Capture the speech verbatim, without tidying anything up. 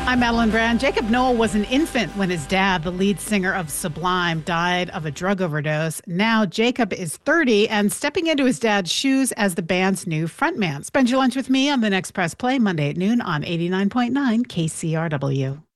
I'm Madeline Brand. Jacob Noel was an infant when his dad, the lead singer of Sublime, died of a drug overdose. Now Jacob is thirty and stepping into his dad's shoes as the band's new frontman. Spend your lunch with me on the next Press Play, Monday at noon on eighty-nine point nine K C R W.